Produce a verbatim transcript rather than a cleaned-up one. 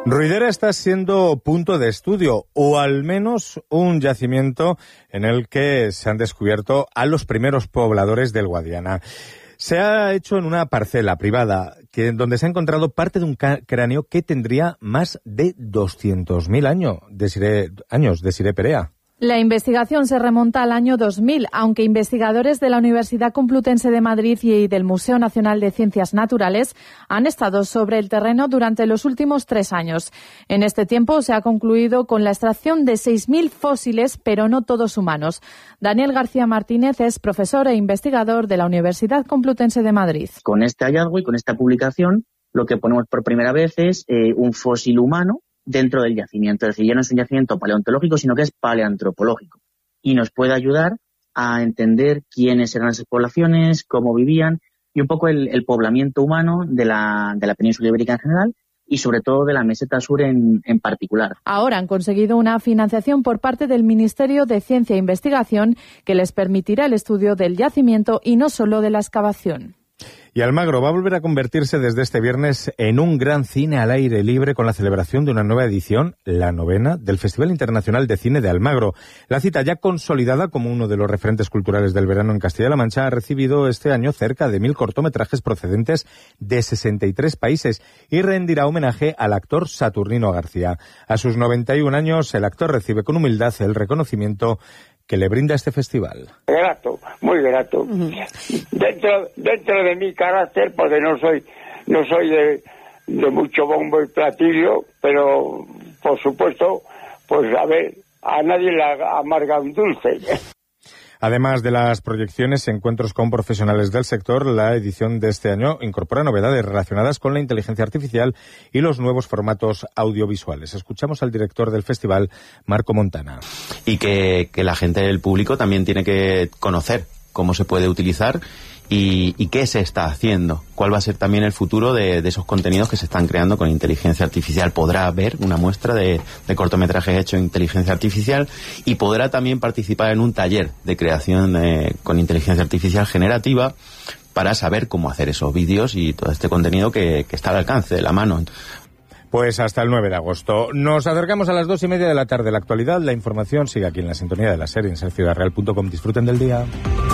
Ruidera está siendo punto de estudio, o al menos un yacimiento en el que se han descubierto a los primeros pobladores del Guadiana. Se ha hecho en una parcela privada que, donde se ha encontrado parte de un cráneo que tendría más de doscientos mil años, Desiré, años, Desiré Perea. La investigación se remonta al año dos mil, aunque investigadores de la Universidad Complutense de Madrid y del Museo Nacional de Ciencias Naturales han estado sobre el terreno durante los últimos tres años. En este tiempo se ha concluido con la extracción de seis mil fósiles, pero no todos humanos. Daniel García Martínez es profesor e investigador de la Universidad Complutense de Madrid. Con este hallazgo y con esta publicación, lo que ponemos por primera vez es eh, un fósil humano dentro del yacimiento. Es decir, ya no es un yacimiento paleontológico, sino que es paleantropológico. Y nos puede ayudar a entender quiénes eran esas poblaciones, cómo vivían, y un poco el, el poblamiento humano de la, de la península ibérica en general, y sobre todo de la meseta sur en, en particular. Ahora han conseguido una financiación por parte del Ministerio de Ciencia e Investigación que les permitirá el estudio del yacimiento y no solo de la excavación. Y Almagro va a volver a convertirse desde este viernes en un gran cine al aire libre con la celebración de una nueva edición, la novena, del Festival Internacional de Cine de Almagro. La cita, ya consolidada como uno de los referentes culturales del verano en Castilla-La Mancha, ha recibido este año cerca de mil cortometrajes procedentes de sesenta y tres países y rendirá homenaje al actor Saturnino García. A sus noventa y un años, el actor recibe con humildad el reconocimiento que le brinda este festival. Grato, muy grato. Uh-huh. Dentro dentro de mi carácter, porque no soy no soy de, de mucho bombo y platillo, pero por supuesto, pues a ver, a nadie le amarga un dulce. Además de las proyecciones y encuentros con profesionales del sector, la edición de este año incorpora novedades relacionadas con la inteligencia artificial y los nuevos formatos audiovisuales. Escuchamos al director del festival, Marco Montana. Y que, que la gente del público también tiene que conocer cómo se puede utilizar y, y qué se está haciendo. Cuál va a ser también el futuro de, de esos contenidos que se están creando con inteligencia artificial. Podrá ver una muestra de, de cortometrajes hechos en inteligencia artificial y podrá también participar en un taller de creación eh, con inteligencia artificial generativa para saber cómo hacer esos vídeos y todo este contenido que, que está al alcance de la mano. Pues hasta el nueve de agosto. Nos acercamos a las dos y media de la tarde. La actualidad, la información sigue aquí en la sintonía de la serie en ser ciudad real punto com. Disfruten del día.